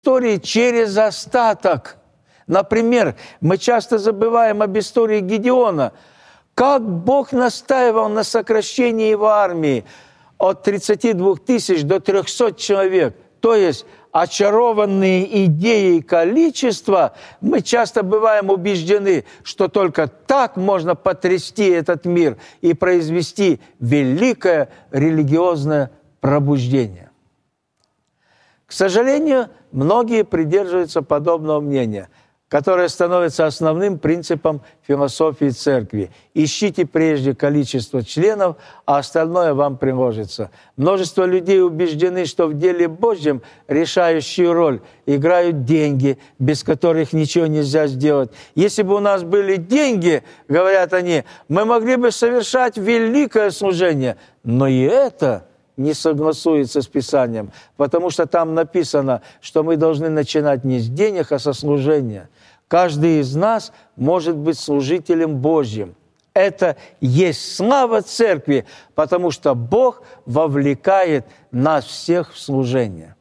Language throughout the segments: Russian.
истории через остаток. Например, мы часто забываем об истории Гедеона, как Бог настаивал на сокращении его армии от 32 тысяч до 300 человек. То есть, очарованные идеей количества, мы часто бываем убеждены, что только так можно потрясти этот мир и произвести великое религиозное пробуждение. К сожалению, многие придерживаются подобного мнения, которое становится основным принципом философии церкви. Ищите прежде количество членов, а остальное вам приложится. Множество людей убеждены, что в деле Божьем решающую роль играют деньги, без которых ничего нельзя сделать. Если бы у нас были деньги, говорят они, мы могли бы совершать великое служение. Но и это не согласуется с Писанием, потому что там написано, что мы должны начинать не с денег, а со служения. Каждый из нас может быть служителем Божьим. Это есть слава Церкви, потому что Бог вовлекает нас всех в служение.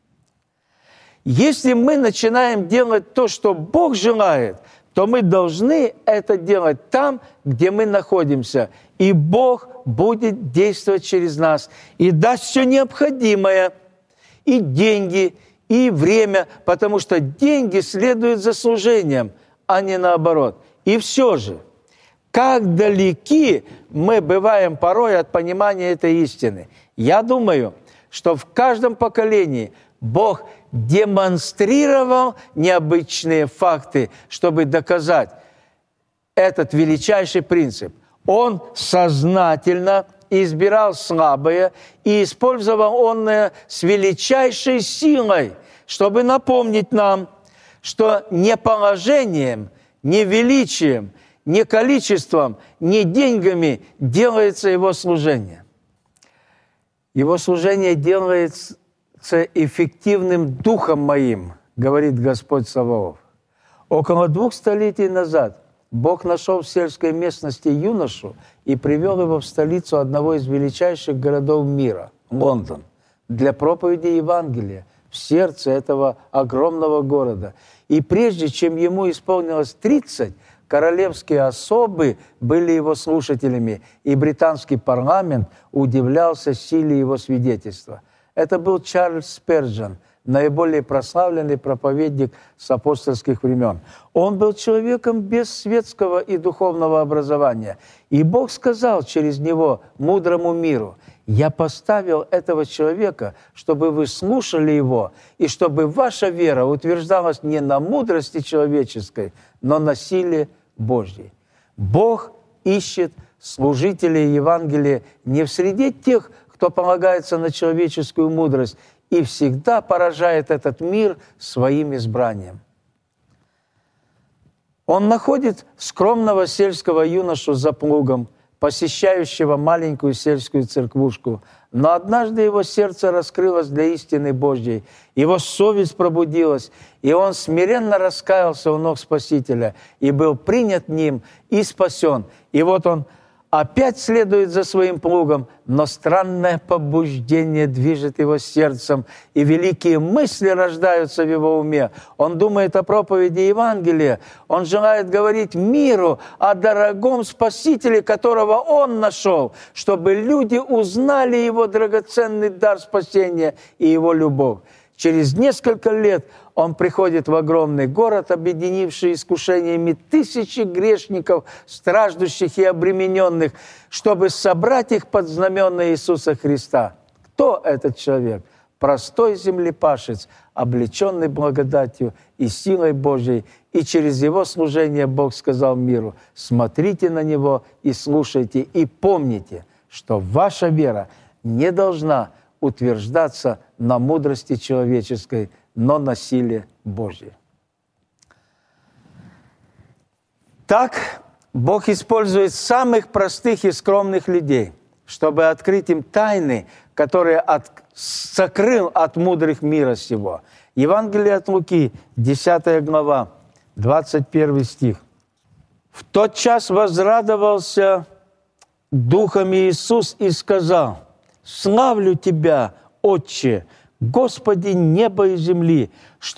Если мы начинаем делать то, что Бог желает, то мы должны это делать там, где мы находимся. И Бог будет действовать через нас и даст все необходимое, и деньги, и время, потому что деньги следуют за служением, а не наоборот. И все же, как далеки мы бываем порой от понимания этой истины. Я думаю, что в каждом поколении Бог демонстрировал необычные факты, чтобы доказать этот величайший принцип. Он сознательно избирал слабое и использовал онное с величайшей силой, чтобы напомнить нам, что не положением, не величием, не количеством, не деньгами делается его служение. Его служение делается эффективным духом моим, говорит Господь Саваоф. Около 2 столетий назад Бог нашел в сельской местности юношу и привел его в столицу одного из величайших городов мира, Лондон, для проповеди Евангелия в сердце этого огромного города. И прежде чем ему исполнилось 30, королевские особы были его слушателями, и британский парламент удивлялся силе его свидетельства. Это был Чарльз Спержен, наиболее прославленный проповедник с апостольских времен. Он был человеком без светского и духовного образования. И Бог сказал через него мудрому миру: «Я поставил этого человека, чтобы вы слушали его, и чтобы ваша вера утверждалась не на мудрости человеческой, но на силе Божьей». Бог ищет служителей Евангелия не в среде тех, кто полагается на человеческую мудрость, и всегда поражает этот мир своим избранием. Он находит скромного сельского юношу за плугом, посещающего маленькую сельскую церквушку, но однажды его сердце раскрылось для истины Божьей, его совесть пробудилась, и он смиренно раскаялся у ног Спасителя и был принят ним и спасен. И вот он опять следует за своим плугом, но странное побуждение движет его сердцем, и великие мысли рождаются в его уме. Он думает о проповеди Евангелия, он желает говорить миру о дорогом Спасителе, которого он нашел, чтобы люди узнали его драгоценный дар спасения и его любовь. Через несколько лет он приходит в огромный город, объединивший искушениями тысячи грешников, страждущих и обремененных, чтобы собрать их под знамена Иисуса Христа. Кто этот человек? Простой землепашец, облеченный благодатью и силой Божьей. И через его служение Бог сказал миру: смотрите на него и слушайте, и помните, что ваша вера не должна утверждаться на мудрости человеческой, но на силе Божьей. Так Бог использует самых простых и скромных людей, чтобы открыть им тайны, которые сокрыл от мудрых мира сего. Евангелие от Луки, 10 глава, 21 стих. «В тот час возрадовался духом Иисус и сказал: славлю Тебя, Отче, Господи неба и земли,